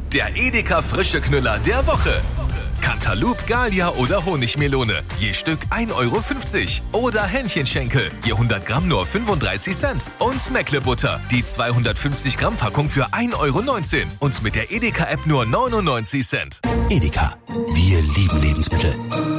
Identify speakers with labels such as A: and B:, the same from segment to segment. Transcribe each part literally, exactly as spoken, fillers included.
A: Der Edeka frische Knüller der Woche. Cantaloupe, Gallia oder Honigmelone. Je Stück ein Euro fünfzig. Oder Hähnchenschenkel. Je hundert Gramm nur fünfunddreißig Cent. Und Meckle-Butter. Die zweihundertfünfzig Gramm Packung für ein Euro neunzehn. Und mit der Edeka-App nur neunundneunzig Cent.
B: Edeka. Wir lieben Lebensmittel.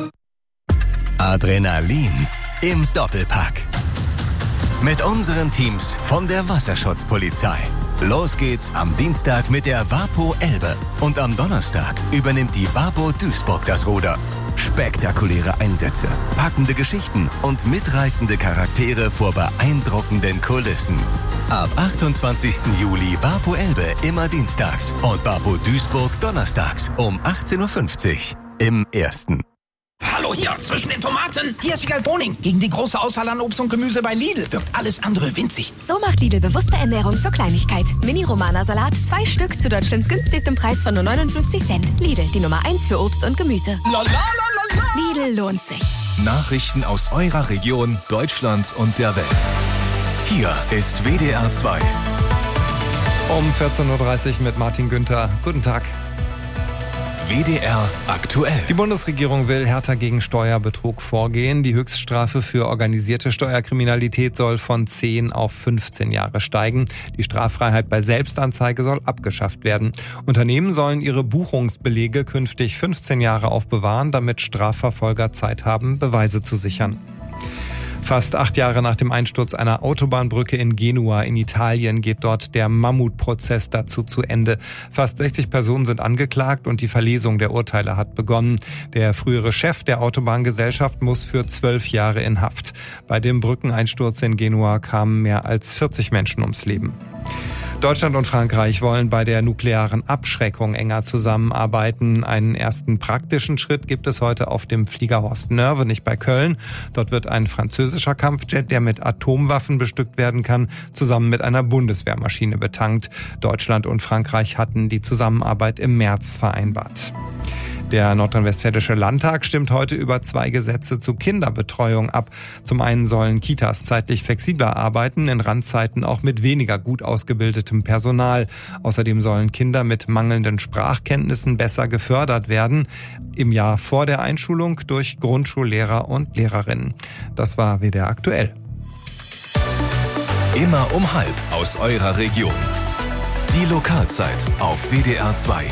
B: Adrenalin im Doppelpack. Mit unseren Teams von der Wasserschutzpolizei. Los geht's am Dienstag mit der Wapo Elbe. Und am Donnerstag übernimmt die Wapo Duisburg das Ruder. Spektakuläre Einsätze, packende Geschichten und mitreißende Charaktere vor beeindruckenden Kulissen. Ab achtundzwanzigsten Juli Wapo Elbe immer dienstags und Wapo Duisburg donnerstags um achtzehn Uhr fünfzig im Ersten.
C: Hallo hier, zwischen den Tomaten. Hier ist Wiegald Boning. Gegen die große Auswahl an Obst und Gemüse bei Lidl wirkt alles andere winzig.
D: So macht Lidl bewusste Ernährung zur Kleinigkeit. Mini-Romana-Salat, zwei Stück zu Deutschlands günstigstem Preis von nur neunundfünfzig Cent. Lidl, die Nummer eins für Obst und Gemüse.
C: La, la, la, la, la.
D: Lidl lohnt sich.
A: Nachrichten aus eurer Region, Deutschland und der Welt. Hier ist W D R zwei.
E: Um vierzehn Uhr dreißig mit Martin Günther. Guten Tag.
A: W D R aktuell.
E: Die Bundesregierung will härter gegen Steuerbetrug vorgehen. Die Höchststrafe für organisierte Steuerkriminalität soll von zehn auf fünfzehn Jahre steigen. Die Straffreiheit bei Selbstanzeige soll abgeschafft werden. Unternehmen sollen ihre Buchungsbelege künftig fünfzehn Jahre aufbewahren, damit Strafverfolger Zeit haben, Beweise zu sichern. Fast acht Jahre nach dem Einsturz einer Autobahnbrücke in Genua in Italien geht dort der Mammutprozess dazu zu Ende. Fast sechzig Personen sind angeklagt und die Verlesung der Urteile hat begonnen. Der frühere Chef der Autobahngesellschaft muss für zwölf Jahre in Haft. Bei dem Brückeneinsturz in Genua kamen mehr als vierzig Menschen ums Leben. Deutschland und Frankreich wollen bei der nuklearen Abschreckung enger zusammenarbeiten. Einen ersten praktischen Schritt gibt es heute auf dem Flieger Horst Nörvenich bei Köln. Dort wird ein französischer Kampfjet, der mit Atomwaffen bestückt werden kann, zusammen mit einer Bundeswehrmaschine betankt. Deutschland und Frankreich hatten die Zusammenarbeit im März vereinbart. Der Nordrhein-Westfälische Landtag stimmt heute über zwei Gesetze zur Kinderbetreuung ab. Zum einen sollen Kitas zeitlich flexibler arbeiten, in Randzeiten auch mit weniger gut ausgebildetem Personal. Außerdem sollen Kinder mit mangelnden Sprachkenntnissen besser gefördert werden, im Jahr vor der Einschulung durch Grundschullehrer und Lehrerinnen. Das war W D R aktuell.
A: Immer um halb aus eurer Region. Die Lokalzeit auf W D R zwei.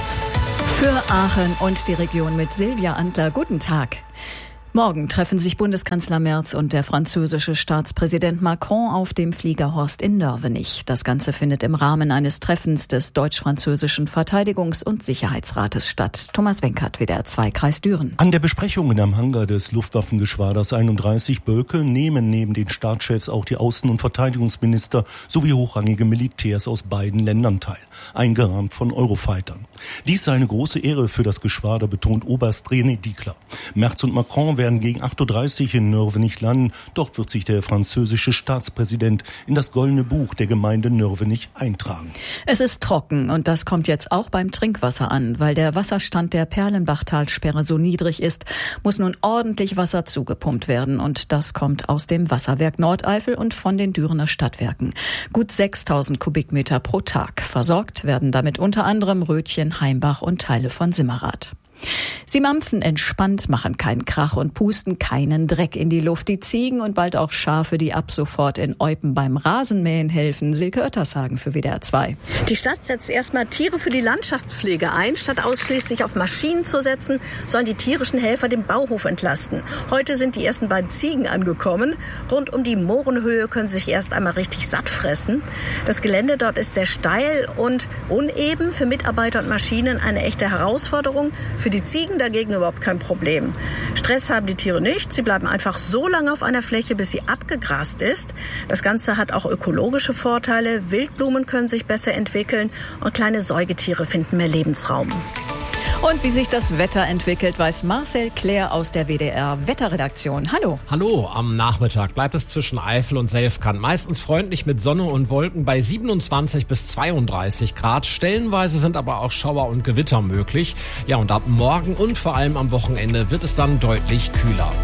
F: Für Aachen und die Region mit Silvia Antler. Guten Tag. Morgen treffen sich Bundeskanzler Merz und der französische Staatspräsident Macron auf dem Flieger Horst in Nörvenich. Das Ganze findet im Rahmen eines Treffens des deutsch-französischen Verteidigungs- und Sicherheitsrates statt. Thomas Wenkert, W D R zwei, Kreis Düren.
G: An der Besprechungen am Hangar des Luftwaffengeschwaders einunddreißig Bölke nehmen neben den Staatschefs auch die Außen- und Verteidigungsminister sowie hochrangige Militärs aus beiden Ländern teil, eingerahmt von Eurofightern. Dies sei eine große Ehre für das Geschwader, betont Oberst René Diekler. Merz und Macron werden gegen acht Uhr dreißig in Nörvenich landen. Dort wird sich der französische Staatspräsident in das Goldene Buch der Gemeinde Nörvenich eintragen.
F: Es ist trocken und das kommt jetzt auch beim Trinkwasser an. Weil der Wasserstand der Perlenbachtalsperre so niedrig ist, muss nun ordentlich Wasser zugepumpt werden. Und das kommt aus dem Wasserwerk Nordeifel und von den Dürener Stadtwerken. Gut sechstausend Kubikmeter pro Tag. Versorgt werden damit unter anderem Rötchen, Heimbach und Teile von Simmerath. Sie mampfen entspannt, machen keinen Krach und pusten keinen Dreck in die Luft. Die Ziegen und bald auch Schafe, die ab sofort in Eupen beim Rasenmähen helfen. Silke Oettershagen für W D R zwei.
H: Die Stadt setzt erstmal Tiere für die Landschaftspflege ein. Statt ausschließlich auf Maschinen zu setzen, sollen die tierischen Helfer den Bauhof entlasten. Heute sind die ersten beiden Ziegen angekommen. Rund um die Mohrenhöhe können sie sich erst einmal richtig satt fressen. Das Gelände dort ist sehr steil und uneben, für Mitarbeiter und Maschinen eine echte Herausforderung. Für die Ziegen dagegen überhaupt kein Problem. Stress haben die Tiere nicht. Sie bleiben einfach so lange auf einer Fläche, bis sie abgegrast ist. Das Ganze hat auch ökologische Vorteile. Wildblumen können sich besser entwickeln und kleine Säugetiere finden mehr Lebensraum.
F: Und wie sich das Wetter entwickelt, weiß Marcel Claire aus der W D R-Wetterredaktion. Hallo.
I: Hallo, am Nachmittag bleibt es zwischen Eifel und Selfkant meistens freundlich mit Sonne und Wolken bei siebenundzwanzig bis zweiunddreißig Grad. Stellenweise sind aber auch Schauer und Gewitter möglich. Ja, und ab morgen und vor allem am Wochenende wird es dann deutlich kühler.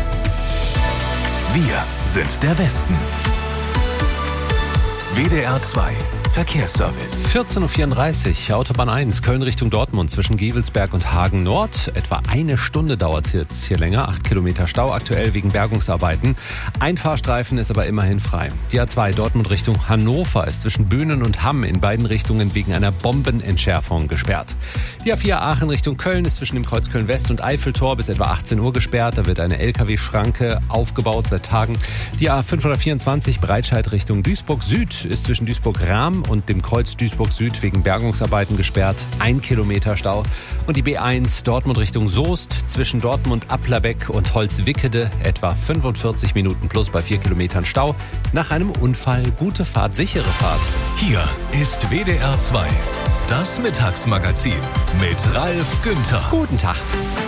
A: Wir sind der Westen. W D R zwei Verkehrsservice.
J: vierzehn Uhr vierunddreißig, Autobahn eins, Köln Richtung Dortmund zwischen Gevelsberg und Hagen Nord. Etwa eine Stunde dauert es jetzt hier länger. Acht Kilometer Stau aktuell wegen Bergungsarbeiten. Ein Fahrstreifen ist aber immerhin frei. Die A zwei Dortmund Richtung Hannover ist zwischen Böhnen und Hamm in beiden Richtungen wegen einer Bombenentschärfung gesperrt. Die A vier Aachen Richtung Köln ist zwischen dem Kreuz Köln West und Eiffeltor bis etwa achtzehn Uhr gesperrt. Da wird eine L K W-Schranke aufgebaut seit Tagen. Die A fünfhundertvierundzwanzig Breitscheid Richtung Duisburg Süd ist zwischen Duisburg-Rahm und dem Kreuz Duisburg Süd wegen Bergungsarbeiten gesperrt. Ein Kilometer Stau. Und die B eins Dortmund Richtung Soest zwischen Dortmund-Applerbeck und Holzwickede etwa fünfundvierzig Minuten plus bei vier Kilometern Stau. Nach einem Unfall gute Fahrt, sichere Fahrt.
A: Hier ist W D R zwei. Das Mittagsmagazin mit Ralf Günther.
J: Guten Tag.